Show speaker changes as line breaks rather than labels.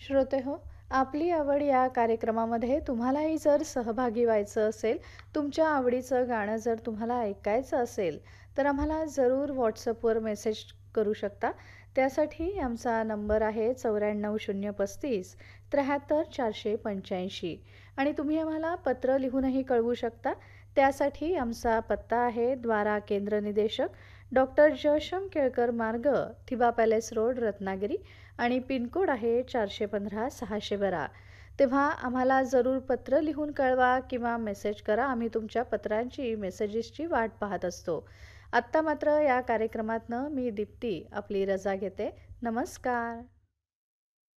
श्रोते हो, आपली आवड या कार्यक्रमामध्ये तुम्हालाही जर सहभागी व्हायचं असेल, तुमच्या आवडीचं गाणं जर तुम्हाला ऐकायचं असेल, तर आम्हाला जरूर WhatsAppवर मेसेज करू शकता. त्यासाठी आमचा नंबर आहे 94 035 73 485 आणि तुम्ही आम्हाला पत्र लिहूनही कळवू शकता. त्यासाठी आमचा पत्ता आहे द्वारा केंद्र निदेशक डॉक्टर जयश्याम केळकर मार्ग, थिबा पॅलेस रोड, रत्नागिरी आणि पिनकोड आहे 415 612. तेव्हा आम्हाला जरूर पत्र लिहून कळवा किंवा मेसेज करा. आम्ही तुमच्या पत्रांची, मेसेजेसची वाट पाहत असतो. आत्ता मात्र या कार्यक्रमातनं मी दीप्ती आपली रजा घेते. नमस्कार.